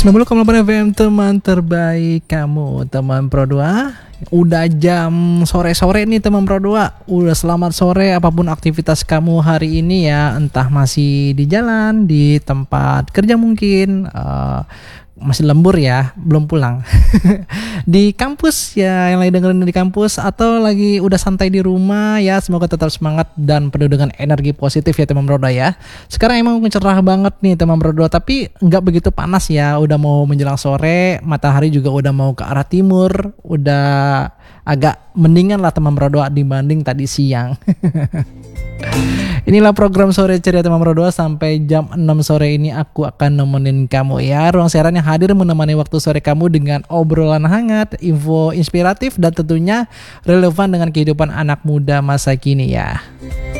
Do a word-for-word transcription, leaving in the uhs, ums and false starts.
sembilan puluh koma delapan F M, teman terbaik kamu, teman Pro dua. Udah jam sore-sore nih teman Pro dua. Udah selamat sore apapun aktivitas kamu hari ini ya. Entah masih di jalan, di tempat kerja mungkin, uh, masih lembur ya, belum pulang. Di kampus ya, yang lagi dengerin di kampus, atau lagi udah santai di rumah ya. Semoga tetap semangat dan penuh dengan energi positif ya teman Pro dua ya. Sekarang emang cerah banget nih teman Pro dua, tapi nggak begitu panas ya. Udah mau menjelang sore, matahari juga udah mau ke arah timur. Udah agak mendingan lah teman Pro dua dibanding tadi siang. Inilah program Sore Ceria teman Pro dua. Sampai jam enam sore ini aku akan nemenin kamu ya. Ruang siaran yang hadir menemani waktu sore kamu dengan obrolan hangat, info inspiratif, dan tentunya relevan dengan kehidupan anak muda masa kini ya.